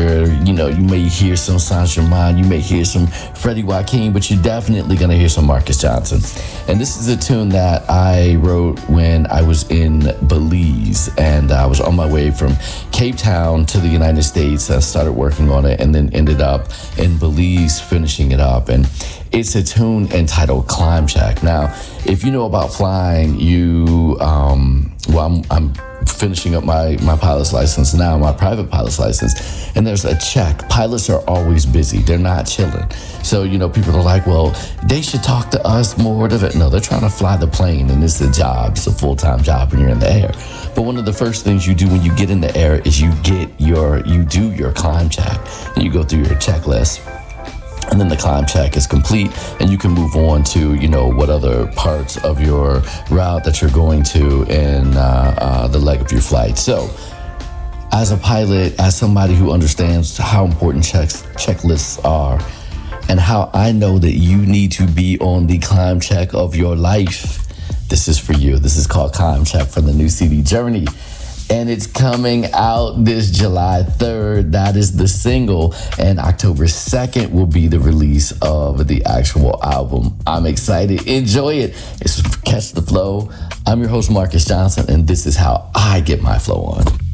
hear, you may hear some Saint Germain, you may hear some Freddie Joaquin, but you're definitely going to hear some Marcus Johnson. And this is a tune that I wrote when I was in Belize, and I was on my way from Cape Town to the United States. I started working on it and then ended up in Belize finishing it up. And it's a tune entitled Climb Check. Now, if you know about flying, I'm finishing up my pilot's license now, my private pilot's license, and there's a check. Pilots are always busy. They're not chilling. So, people are like, well, they should talk to us more. No, they're trying to fly the plane, and it's a job. It's a full-time job when you're in the air. But one of the first things you do when you get in the air is you do your climb check, and you go through your checklist. And then the climb check is complete, and you can move on to, what other parts of your route that you're going to in the leg of your flight. So as a pilot, as somebody who understands how important checklists are, and how I know that you need to be on the climb check of your life, this is for you. This is called Climb Check from the new CD Journey. And it's coming out this July 3rd. That is the single. And October 2nd will be the release of the actual album. I'm excited. Enjoy it. It's Catch the Flow. I'm your host, Marcus Johnson, and this is how I get my flow on.